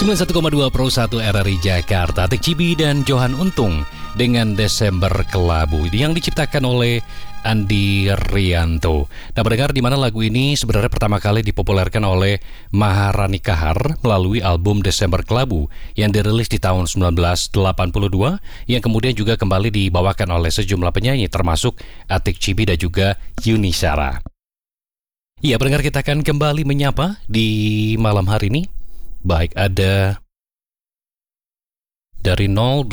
91,2 Pro 1 RRI Jakarta, Atik Cibi dan Johan Untung dengan Desember Kelabu yang diciptakan oleh Andi Rianto. Nah, mendengar di mana lagu ini sebenarnya pertama kali dipopulerkan oleh Maharani Kahar melalui album Desember Kelabu yang dirilis di tahun 1982 yang kemudian juga kembali dibawakan oleh sejumlah penyanyi termasuk Atik Cibi dan juga Yuni Syara. Ya, pendengar, kita akan kembali menyapa di malam hari ini. Baik, ada dari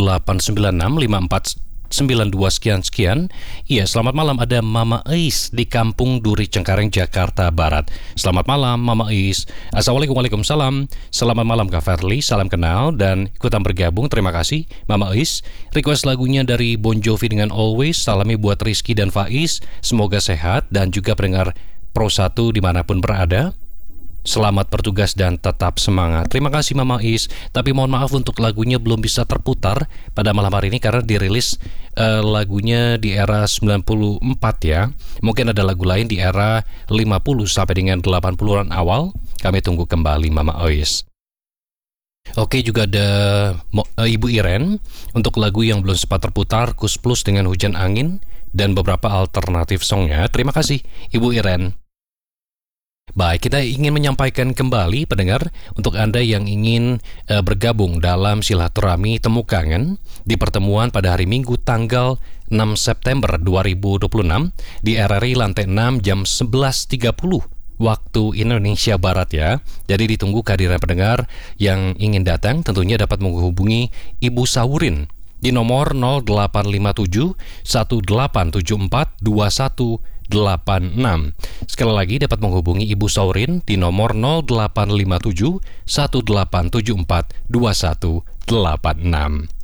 08965492 sekian. Iya, selamat malam, ada Mama Ais di Kampung Duri Cengkareng, Jakarta Barat. Selamat malam Mama Ais. Assalamualaikum, waalaikumsalam. Selamat malam Kak Verly, salam kenal dan ikutan bergabung. Terima kasih Mama Ais. Request lagunya dari Bon Jovi dengan Always. Salami buat Rizky dan Faiz, semoga sehat dan juga pendengar Pro 1 dimanapun berada. Selamat bertugas dan tetap semangat. Terima kasih Mama Is. Tapi mohon maaf untuk lagunya belum bisa terputar pada malam hari ini karena dirilis lagunya di era 94 ya. Mungkin ada lagu lain di era 50 sampai dengan 80-an awal. Kami tunggu kembali Mama Is. Oke, juga ada Ibu Iren untuk lagu yang belum sempat terputar, Kus Plus dengan Hujan Angin dan beberapa alternatif songnya. Terima kasih Ibu Iren. Baik, kita ingin menyampaikan kembali pendengar untuk Anda yang ingin bergabung dalam silaturahmi temu kangen di pertemuan pada hari Minggu tanggal 6 September 2026 di RRI lantai 6 jam 11.30 waktu Indonesia Barat ya. Jadi ditunggu kehadiran pendengar yang ingin datang, tentunya dapat menghubungi Ibu Saurin di nomor 0857 1874 2186. Sekali lagi dapat menghubungi Ibu Saurin di nomor 0857 1874 2186.